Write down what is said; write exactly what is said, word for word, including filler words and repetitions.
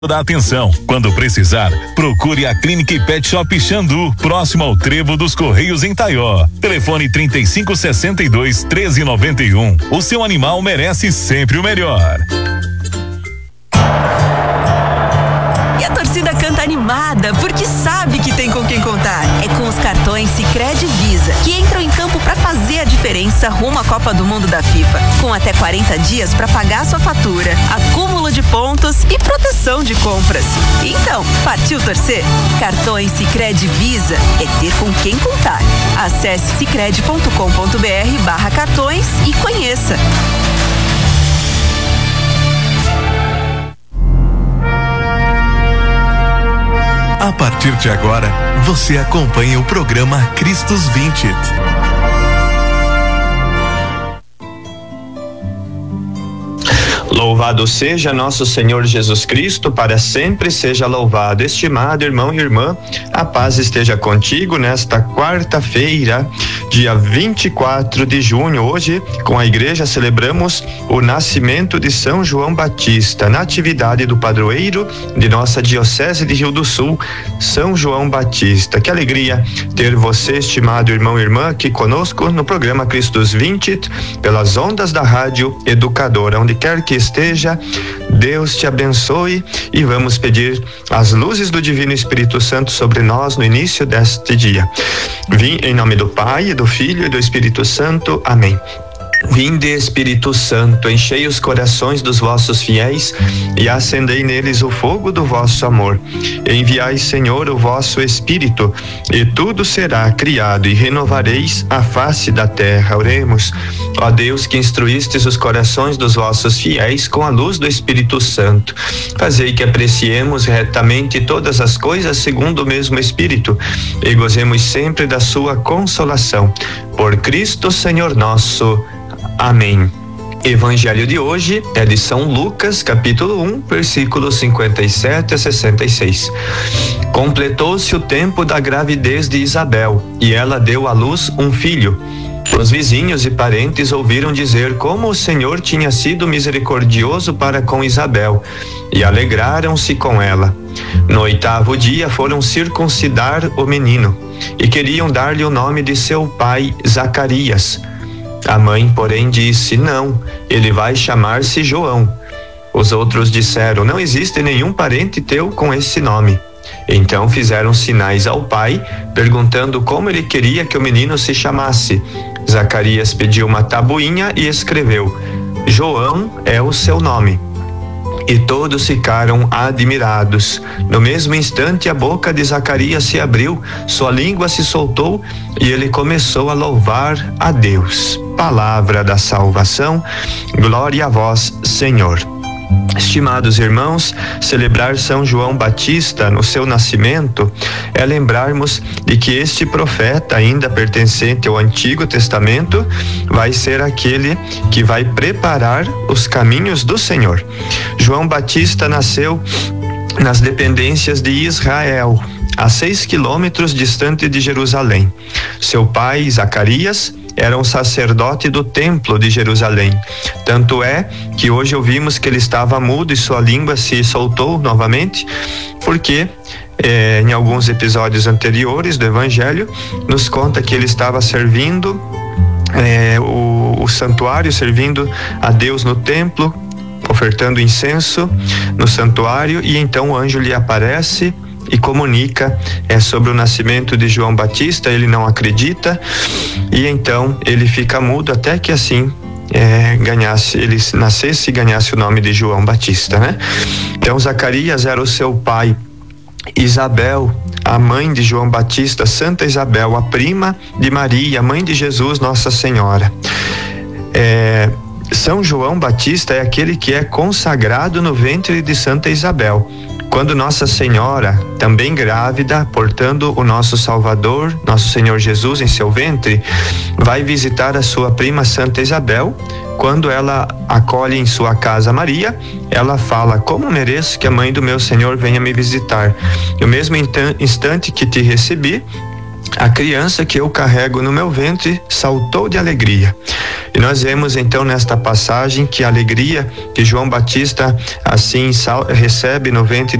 da atenção. Quando precisar, procure a Clínica e Pet Shop Xandu, próximo ao Trevo dos Correios em Taió. Telefone trinta e cinco, sessenta e dois, treze, noventa e um. O seu animal merece sempre o melhor. E a torcida canta animada, porque sabe que tem com quem contar. É com os cartões Sicredi Visa, que entram em campo para fazer a diferença rumo à Copa do Mundo da FIFA. Com até quarenta dias para pagar sua fatura, acúmulo de pontos e proteção de compras. Então, partiu torcer? Cartões Sicredi Visa é ter com quem contar. Acesse sicredi ponto com ponto br barra cartões e conheça. A partir de agora, você acompanha o programa Cristos Vincit. Louvado seja nosso Senhor Jesus Cristo, para sempre seja louvado. Estimado irmão e irmã, a paz esteja contigo nesta quarta-feira, dia vinte e quatro de junho. Hoje, com a igreja, celebramos o nascimento de São João Batista, natividade do padroeiro de nossa Diocese de Rio do Sul, São João Batista. Que alegria ter você, estimado irmão e irmã, aqui conosco no programa Cristos Vincit, pelas ondas da Rádio Educadora. Onde quer que esteja, Deus te abençoe, e vamos pedir as luzes do Divino Espírito Santo sobre nós no início deste dia. Vim em nome do Pai, do Filho e do Espírito Santo. Amém. Vinde, Espírito Santo, enchei os corações dos vossos fiéis e acendei neles o fogo do vosso amor. Enviai, Senhor, o vosso Espírito, e tudo será criado, e renovareis a face da terra. Oremos. Ó Deus, que instruístes os corações dos vossos fiéis com a luz do Espírito Santo, fazei que apreciemos retamente todas as coisas segundo o mesmo Espírito, e gozemos sempre da sua consolação. Por Cristo Senhor nosso. Amém. Evangelho de hoje é de São Lucas, capítulo um, versículos cinquenta e sete a sessenta e seis. Completou-se o tempo da gravidez de Isabel, e ela deu à luz um filho. Os vizinhos e parentes ouviram dizer como o Senhor tinha sido misericordioso para com Isabel, e alegraram-se com ela. No oitavo dia foram circuncidar o menino, e queriam dar-lhe o nome de seu pai, Zacarias. A mãe, porém, disse: não, ele vai chamar-se João. Os outros disseram: não existe nenhum parente teu com esse nome. Então fizeram sinais ao pai, perguntando como ele queria que o menino se chamasse. Zacarias pediu uma tabuinha e escreveu: João é o seu nome. E todos ficaram admirados. No mesmo instante, a boca de Zacarias se abriu, sua língua se soltou e ele começou a louvar a Deus. Palavra da salvação. Glória a vós, Senhor. Estimados irmãos, celebrar São João Batista no seu nascimento é lembrarmos de que este profeta, ainda pertencente ao Antigo Testamento, vai ser aquele que vai preparar os caminhos do Senhor. João Batista nasceu nas dependências de Israel, a seis quilômetros distante de Jerusalém. Seu pai, Zacarias, era um sacerdote do templo de Jerusalém. Tanto é que hoje ouvimos que ele estava mudo e sua língua se soltou novamente, porque eh, em alguns episódios anteriores do Evangelho nos conta que ele estava servindo eh, o, o santuário, servindo a Deus no templo, ofertando incenso no santuário, e então o anjo lhe aparece e comunica é, sobre o nascimento de João Batista. Ele não acredita, e então ele fica mudo até que assim é, ganhasse, ele nascesse e ganhasse o nome de João Batista, né? Então Zacarias era o seu pai. Isabel, a mãe de João Batista, Santa Isabel, a prima de Maria, mãe de Jesus, Nossa Senhora. É, São João Batista é aquele que é consagrado no ventre de Santa Isabel. Quando Nossa Senhora, também grávida, portando o nosso Salvador, nosso Senhor Jesus em seu ventre, vai visitar a sua prima Santa Isabel, quando ela acolhe em sua casa Maria, ela fala: como mereço que a mãe do meu Senhor venha me visitar? No mesmo instante que te recebi, a criança que eu carrego no meu ventre saltou de alegria. E nós vemos então nesta passagem que a alegria que João Batista assim sal, recebe no ventre